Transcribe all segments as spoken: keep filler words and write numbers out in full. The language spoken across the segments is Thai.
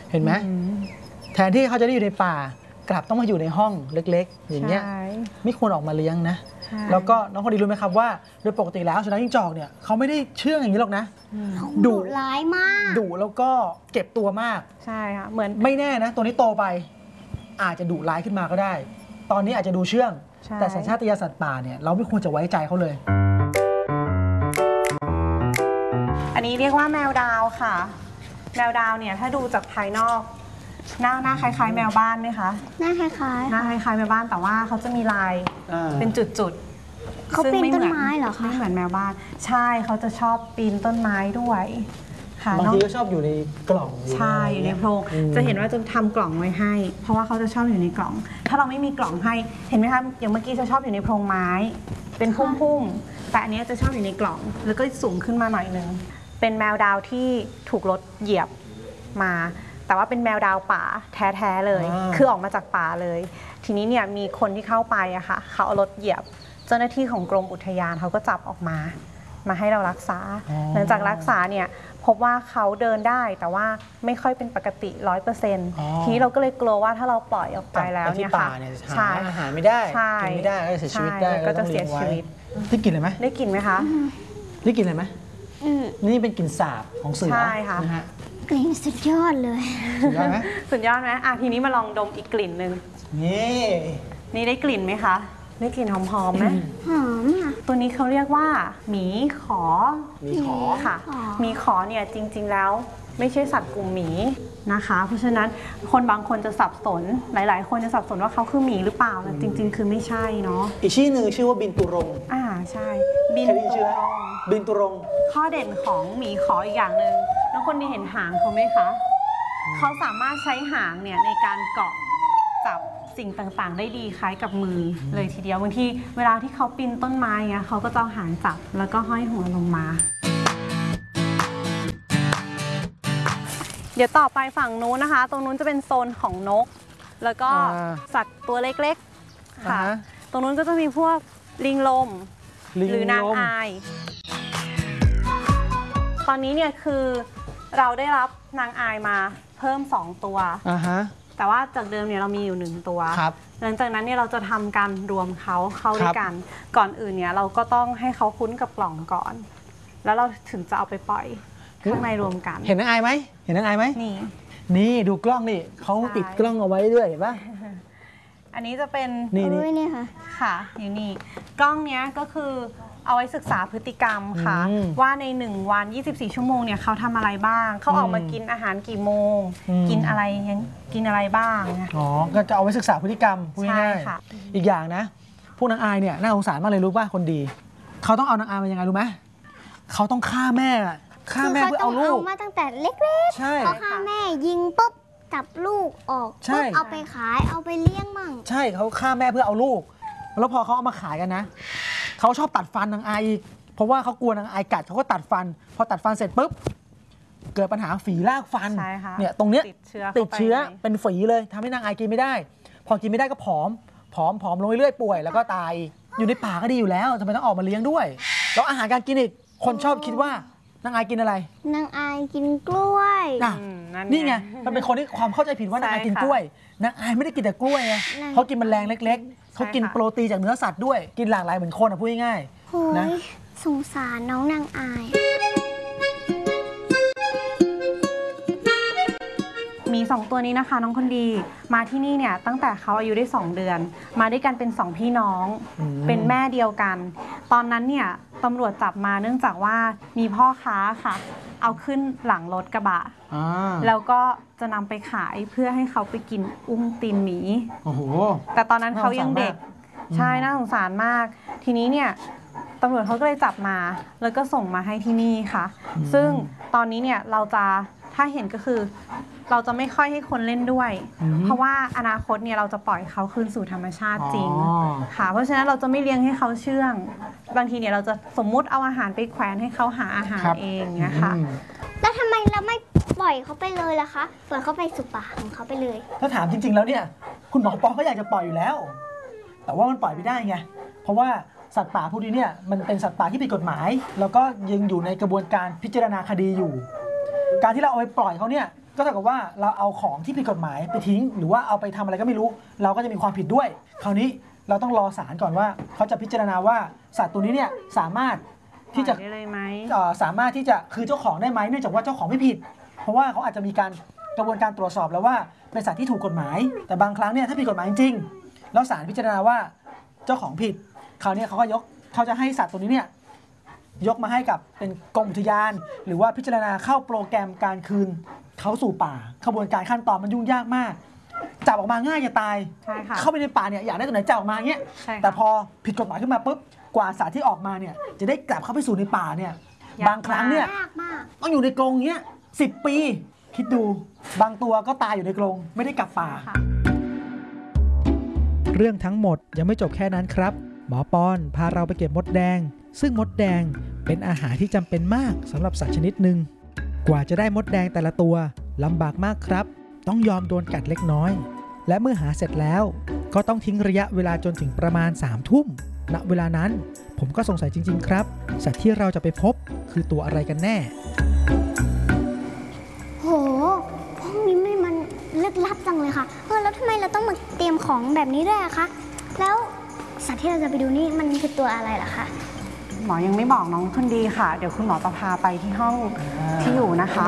เห็นไหมแทนที่เขาจะได้อยู่ในป่ากลับต้องมาอยู่ในห้องเล็กๆอย่างเงี้ยไม่ควรออกมาเลี้ยงนะแล้วก็น้องคนดีรู้ไหมครับว่าโดยปกติแล้วสุนัขจิ้งจอกเนี่ยเขาไม่ได้เชื่องอย่างนี้หรอกนะดุร้ายมากดุแล้วก็เก็บตัวมากใช่ค่ะเหมือนไม่แน่นะตัวนี้โตไปอาจจะดุร้ายขึ้นมาก็ได้ตอนนี้อาจจะดูเชื่องแต่สัญชาตญาณสัตว์ป่าเนี่ยเราไม่ควรจะไว้ใจเขาเลยอันนี้เรียกว่าแมวดาวค่ะแมวดาวเนี่ยถ้าดูจากภายนอกหน้าหน้าคล้ายๆแมวบ้านไหมคะหน้าคล้ายๆหน้าคล้ายๆแมวบ้านแต่ว่าเขาจะมีลายเป็นจุดๆเขาปีนต้นไม้เหรอคะไม่เหมือนแมวบ้านใช่เขาจะชอบปีนต้นไม้ด้วยค่ะบางทีก็ชอบอยู่ในกล่องใช่อยู่ในโพรงจะเห็นว่าจะทำกล่องไว้ให้เพราะว่าเขาจะชอบอยู่ในกล่องถ้าเราไม่มีกล่องให้เห็นไหมคะอย่างเมื่อกี้จะชอบอยู่ในโพรงไม้เป็นพุ่มๆแต่อันนี้จะชอบอยู่ในกล่องแล้วก็สูงขึ้นมาหน่อยนึงเป็นแมวดาวที่ถูกรถเหยียบมาแต่ว่าเป็นแมวดาวป่าแท้ๆเลยคือออกมาจากป่าเลยทีนี้เนี่ยมีคนที่เข้าไปอะค่ะเขาเอารถเหยียบเจ้าหน้าที่ของกรมอุทยานเขาก็จับออกมามาให้เรารักษาหลังจากรักษาเนี่ยพบว่าเขาเดินได้แต่ว่าไม่ค่อยเป็นปกติร้อยเปอร์เซ็นต์ทีนี้เราก็เลยกลัวว่าถ้าเราปล่อยออกไปแล้วเนี่ยค่ะใช่อาหารไม่ได้กินไม่ได้ก็เสียชีวิตได้ก็จะเสียชีวิตได้กลิ่นเลยไหมได้กลิ่นไหมคะได้กลิ่นเลยไหมนี่เป็นกลิ่นสาบของเสือใช่ค่ะกลิ่นสุดยอดเลยสุดยอดไหมสุดยอดไหมอ่ะทีนี้มาลองดมอีกกลิ่นหนึ่งนี่นี่ได้กลิ่นไหมคะได้กลิ่นหอมๆไหมหอมอ่ะตัวนี้เขาเรียกว่าหมีขอหมีขอค่ะหมีขอเนี่ยจริงๆแล้วไม่ใช่สัตว์กลุ่มหมีนะคะเพราะฉะนั้นคนบางคนจะสับสนหลายๆคนจะสับสนว่าเขาคือหมีหรือเปล่าแต่จริงๆคือไม่ใช่เนาะอีกชื่อหนึ่งชื่อว่าบินตุรงอ่าใช่บินตุรงบินตุรงข้อเด่นของหมีขออีกอย่างหนึ่งแล้วคนที่เห็นหางเขาไหมคะเขาสามารถใช้หางเนี่ยในการเกาะจับสิ่งต่างๆได้ดีคล้ายกับมือเลยทีเดียวบางทีเวลาที่เขาปีนต้นไม้เนี่ยเขาก็จะหางจับแล้วก็ห้อยหัวลงมาเดี๋ยวต่อไปฝั่งนู้นนะคะตรงนู้นจะเป็นโซนของนกแล้วก็สัตว์ตัวเล็กๆค่ะตรงนู้นก็จะมีพวกลิงลมหรือนางอายตอนนี้เนี่ยคือเราได้รับนางอายมาเพิ่มสองตัวแต่ว่าจากเดิมเนี่ยเรามีอยู่หนึ่งตัวหลังจากนั้นเนี่ยเราจะทำการรวมเขาเข้าด้วยกันก่อนอื่นเนี่ยเราก็ต้องให้เขาคุ้นกับกล่องก่อนแล้วเราถึงจะเอาไปปล่อยข้างในรวมกันเห็นนางอายไหมเห็นนางอายไหมนี่นี่ดูกล้องนี่เขาติดกล้องเอาไว้ด้วยเห็นปะอันนี้จะเป็นนี่นี่ค่ะค่ะอยู่นี่กล้องเนี้ยก็คือเอาไว้ศึกษาพฤติกรรมค่ะว่าในหนึ่งวันยี่สิบสี่ชั่วโมงเนี่ยเขาทำอะไรบ้างเขาออกมากินอาหารกี่โมงกินอะไรกินอะไรบ้างอ๋อก็จะเอาไว้ศึกษาพฤติกรรมพูดง่ายๆอีกอย่างนะพวกนางอายเนี่ยน่าสงสารมากเลยรู้ป่ะคนดีเขาต้องเอานางอายมายังไงรู้ไหมเขาต้องฆ่าแม่ฆ่าแม่เพื่อเอาลูกมาตั้งแต่เล็กๆเขาฆ่าแม่ยิงปุ๊บจับลูกออกปุ๊บเอาไปขายเอาไปเลี้ยงมั่งใช่เขาฆ่าแม่เพื่อเอาลูกแล้วพอเขาเอามาขายกันนะเขาชอบตัดฟันนางอายอีกเพราะว่าเขากลัวนางอายกัดเขาก็ตัดฟันพอตัดฟันเสร็จปุ๊บเกิดปัญหาฝีรากฟันเนี่ยตรงเนี้ยติดเชื้อเป็นฝีเลยทำให้นางอายกินไม่ได้พอกินไม่ได้ก็ผอมผอมผอมลงเรื่อยๆป่วยแล้วก็ตายอยู่ในป่าก็ดีอยู่แล้วทำไมต้องออกมาเลี้ยงด้วยแล้วอาหารการกินอีกคนชอบคิดว่านางอายกินอะไรนางอายกินกล้วยนี่ไงมันเป็นคนที่ความเข้าใจผิดว่านางอายกินกล้วยนางอายไม่ได้กินแต่กล้วยไงเขากินแมลงเล็กๆเขากินโปรตีนจากเนื้อสัตว์ด้วยกินหลากหลายเหมือนคนอ่ะพูดง่ายๆนะสงสารน้องนางอายมีสองตัวนี้นะคะน้องคนดีมาที่นี่เนี่ยตั้งแต่เขาอายุได้สองเดือนมาด้วยกันเป็นสองพี่น้องเป็นแม่เดียวกันตอนนั้นเนี่ยตำรวจจับมาเนื่องจากว่ามีพ่อค้าค่ะเอาขึ้นหลังรถกระบะแล้วก็จะนำไปขายเพื่อให้เขาไปกินอุ้งตีนหมีโอ้โหแต่ตอนนั้นเขายังเด็กใช่น่าสงสารมากทีนี้เนี่ยตำรวจเขาก็เลยจับมาแล้วก็ส่งมาให้ที่นี่ค่ะซึ่งตอนนี้เนี่ยเราจะถ้าเห็นก็คือเราจะไม่ค่อยให้คนเล่นด้วยเพราะว่าอนาคตเนี่ยเราจะปล่อยเขาคืนสู่ธรรมชาติจริงค่ะเพราะฉะนั้นเราจะไม่เลี้ยงให้เขาเชื่องบางทีเนี่ยเราจะสมมุติเอาอาหารไปแขวนให้เขาหาอาหารเองเนี่ยค่ะแล้วทำไมเราไม่ปล่อยเขาไปเลยล่ะคะปล่อยเขาไปสู่ป่าของเขาไปเลยถ้าถามจริงๆแล้วเนี่ยคุณหมอปอก็อยากจะปล่อยอยู่แล้วแต่ว่ามันปล่อยไม่ได้ไงเพราะว่าสัตว์ป่าพวกนี้เนี่ยมันเป็นสัตว์ป่าที่ผิดกฎหมายแล้วก็ยังอยู่ในกระบวนการพิจารณาคดีอยู่การที่เราเอาไปปล่อยเขาเนี่ยก็เท่ากับว่าเราเอาของที่ผิดกฎหมายไปทิ้งหรือว่าเอาไปทำอะไรก็ไม่รู้เราก็จะมีความผิดด้วยคราวนี้เราต้องรอศาลก่อนว่าเขาจะพิจารณาว่าสัตว์ตัวนี้เนี่ยสามารถที่จะได้เลยไหมสามารถที่จะคือเจ้าของได้ไหมเนื่องจากว่าเจ้าของไม่ผิด เพราะว่าเขาอาจจะมีการกระบวนการตรวจสอบแล้วว่าเป็นสัตว์ที่ถูกกฎหมายแต่บางครั้งเนี่ยถ้าผิดกฎหมายจริงๆแล้วศาลพิจารณาว่าเจ้าของผิดคราวนี้เขาก็ยกเขาจะให้สัตว์ตัวนี้เนี่ยยกมาให้กับเป็นกรมอุทยานหรือว่าพิจารณาเข้าโปรแกรมการคืนเขาสู่ป่าขบวนการขั้นตอนมันยุ่งยากมากจับออกมาง่ายจะตายใช่ค่ะเข้าไปในป่าเนี่ยอยากได้ตัวไหนจับออกมาเงี้ยใช่ค่ะแต่พอผิดกฎหมายขึ้นมาปุ๊บกว่าสัตว์ที่ออกมาเนี่ยจะได้กลับเข้าไปสู่ในป่าเนี่ยบางครั้งเนี่ยยากมากต้องอยู่ในกรงเงี้ยสิบปี คิดดูบางตัวก็ตายอยู่ในกรงไม่ได้กลับป่าค่ะเรื่องทั้งหมดยังไม่จบแค่นั้นครับหมอปอนพาเราไปเก็บมดแดงซึ่งมดแดงเป็นอาหารที่จำเป็นมากสำหรับสัตว์ชนิดหนึ่งกว่าจะได้มดแดงแต่ละตัวลำบากมากครับต้องยอมโดนกัดเล็กน้อยและเมื่อหาเสร็จแล้วก็ต้องทิ้งระยะเวลาจนถึงประมาณสามทุ่มณเวลานั้นผมก็สงสัยจริงๆครับสัตว์ที่เราจะไปพบคือตัวอะไรกันแน่โหห้องนี้ไม่มันลึกลับจังเลยค่ะเออแล้วทำไมเราต้องมาเตรียมของแบบนี้ด้วยอะคะแล้วสัตว์ที่เราจะไปดูนี่มันคือตัวอะไรล่ะคะหมอยังไม่บอกน้องคนดีค่ะ เดี๋ยวคุณหมอจะพาไปที่ห้องที่อยู่นะคะ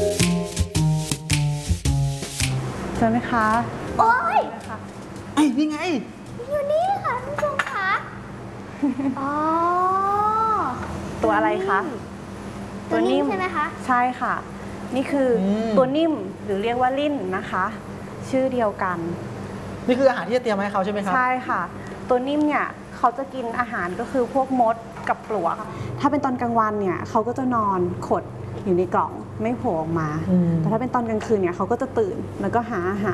เชิญไหมคะโอ๊ยไอ้นี่ไงอยู่นี่ค่ะคุณผู้ชมคะอ๋อตัวอะไรคะตัวนิ่มใช่ไหมคะใช่ค่ะ นี่คืออมตัวนิ่มหรือเรียกว่าลิ่นนะคะ ชื่อเดียวกันนี่คืออาหารที่จะเตรียมมาให้เขาใช่ไหมครับใช่ค่ะ ตัวนิ่มเนี่ยเขาจะกินอาหารก็คือพวกมดกับปลวก ถ้าเป็นตอนกลางวันเนี่ยเขาก็จะนอนขดอยู่ในกล่องไม่โผล่ออกมาอืมแต่ถ้าเป็นตอนกลางคืนเนี่ยเขาก็จะตื่นแล้วก็หาอาหาร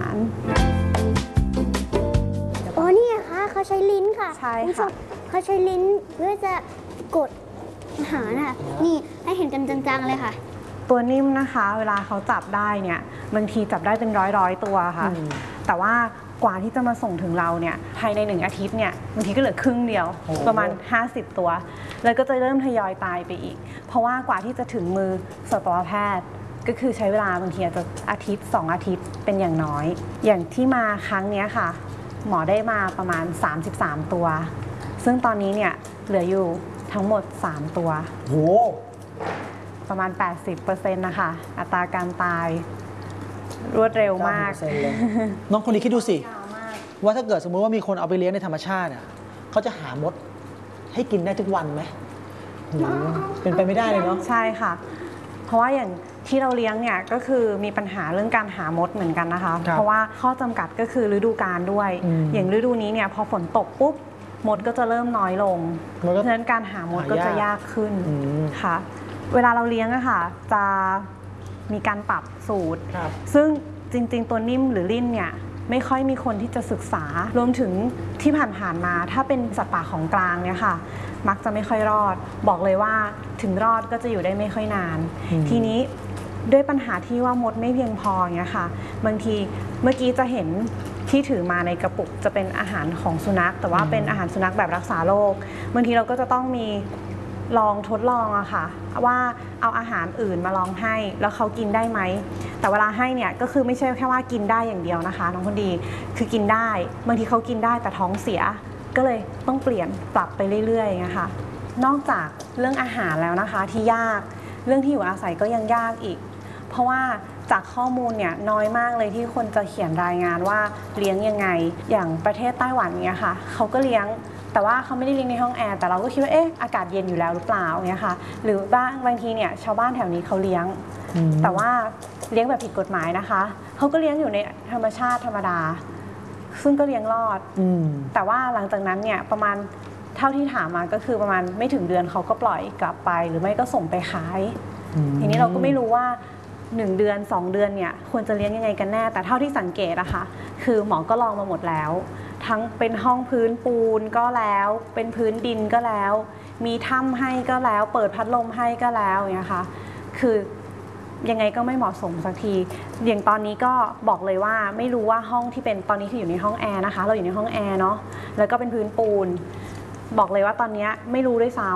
อ๋อนี่ไงคะเขาใช้ลิ้นค่ะใช่ณผู้ชค่ะมเขาใช้ลิ้นเพื่อจะกดอาหารน่ะนี่ให้เห็นกันจังๆเลยค่ะตัวนิ่มนะคะ เวลาเขาจับได้เนี่ยบางทีจับได้เป็นร้อยร้อยๆตัวค่ะอืมแต่ว่ากว่าที่จะมาส่งถึงเราเนี่ยภายในหนึ่งอาทิตย์เนี่ยบางทีก็เหลือครึ่งเดียวโอ้ประมาณห้าสิบตัว แล้วก็จะเริ่มทยอยตายไปอีก เพราะว่ากว่าที่จะถึงมือสัตวแพทย์ ก็คือใช้เวลาบางทีอาจจะอาทิตย์สองอาทิตย์เป็นอย่างน้อย อย่างที่มาครั้งเนี้ยค่ะ หมอได้มาประมาณสามสิบสามตัว ซึ่งตอนนี้เนี่ยเหลืออยู่ทั้งหมดสามตัวโหประมาณ แปดสิบเปอร์เซ็นต์ นะคะ อัตราการตาย รวดเร็วมากเก้าสิบเปอร์เซ็นต์เลย น้องคนนี้คิดดูสิ ว่าถ้าเกิดสมมุติว่ามีคนเอาไปเลี้ยงในธรรมชาติอ่ะเขาจะหามดให้กินได้ทุกวันไหมโหเป็นไปไม่ได้เลยเนาะใช่ค่ะ เพราะว่าอย่างที่เราเลี้ยงเนี่ยก็คือมีปัญหาเรื่องการหามดเหมือนกันนะคะครับเพราะว่าข้อจำกัดก็คือฤดูกาลด้วยอืมอย่างฤดูนี้เนี่ยพอฝนตกปุ๊บมดก็จะเริ่มน้อยลง เพมันก็ราะฉะนั้นการหามดก็จะหายากยากขึ้นอืมค่ะ เวลาเราเลี้ยงอะค่ะจะมีการปรับสูตรครับซึ่งจริงๆตัวนิ่มหรือลิ่นเนี่ยไม่ค่อยมีคนที่จะศึกษารวมถึงที่ผ่านๆมาถ้าเป็นสัตว์ป่าของกลางเนี่ยค่ะ มักจะไม่ค่อยรอด บอกเลยว่าถึงรอดก็จะอยู่ได้ไม่ค่อยนานอืมทีนี้ด้วยปัญหาที่ว่ามดไม่เพียงพออย่างเงี้ยค่ะบางทีเมื่อกี้จะเห็นที่ถือมาในกระปุกจะเป็นอาหารของสุนัข แต่ว่าเป็นอาหารสุนัขแบบรักษาโรคบางทีเราก็จะต้องมีลองทดลองอะค่ะว่าเอาอาหารอื่นมาลองให้แล้วเขากินได้ไหมแต่เวลาให้เนี่ยก็คือไม่ใช่แค่ว่ากินได้อย่างเดียวนะคะน้องคนดีคือกินได้บางทีเขากินได้แต่ท้องเสีย ก็เลยต้องเปลี่ยนปรับไปเรื่อยๆอย่างเงี้ยค่ะนอกจากเรื่องอาหารแล้วนะคะที่ยากเรื่องที่อยู่อาศัยก็ยังยากอีก เพราะว่าจากข้อมูลเนี่ยน้อยมากเลยที่คนจะเขียนรายงานว่าเลี้ยงยังไงอย่างประเทศไต้หวันเนี่ยค่ะเขาก็เลี้ยงแต่ว่าเขาไม่ได้เลี้ยงในห้องแอร์แต่เราก็คิดว่าเอ๊ะอากาศเย็นอยู่แล้วหรือเปล่าเนี่ยค่ะหรือบ้างบางทีเนี่ยชาวบ้านแถวนี้เขาเลี้ยงอืมแต่ว่าเลี้ยงแบบผิดกฎหมายนะคะเขาก็เลี้ยงอยู่ในธรรมชาติธรรมดา ซึ่งก็เลี้ยงรอดอืมแต่ว่าหลังจากนั้นเนี่ยประมาณเท่าที่ถามมาก็คือประมาณไม่ถึงเดือนเขาก็ปล่อยกลับไป หรือไม่ก็ส่งไปขายอืมทีนี้เราก็ไม่รู้ว่าหนึ่งเดือนสองเดือนเนี่ยควรจะเลี้ยงยังไงกันแน่ แต่เท่าที่สังเกตอะค่ะคือหมอก็ลองมาหมดแล้ว ทั้งเป็นห้องพื้นปูนก็แล้วเป็นพื้นดินก็แล้ว มีถ้ำให้ก็แล้ว เปิดพัดลมให้ก็แล้วอย่างเงี้ยค่ะคือยังไงก็ไม่เหมาะสมสักทีอย่างตอนนี้ก็บอกเลยว่าไม่รู้ว่าห้องที่เป็นตอนนี้คืออยู่ในห้องแอร์นะคะเราอยู่ในห้องแอร์เนาะแล้วก็เป็นพื้นปูน บอกเลยว่าตอนนี้ไม่รู้ด้วยซ้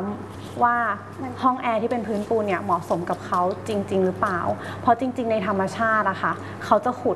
ว่าห้องแอร์ที่เป็นพื้นปูนเนี่ยเหมาะสมกับเขาจริง ๆ หรือเปล่าเพราะจริง ๆ ในธรรมชาติอะค่ะเขาจะขุด